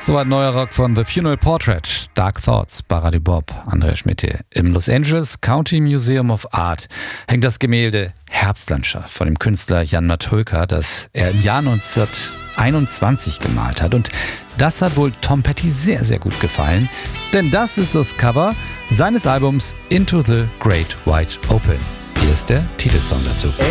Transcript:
So ein neuer Rock von The Funeral Portrait, Dark Thoughts, bei Radio Bob, Andrea Schmitte. Im Los Angeles County Museum of Art hängt das Gemälde Herbstlandschaft von dem Künstler Jan Matulka, das er im Jahr 1921 gemalt hat. Und das hat wohl Tom Petty sehr, sehr gut gefallen, denn das ist das Cover seines Albums Into the Great Wide Open. Hier ist der Titelsong dazu.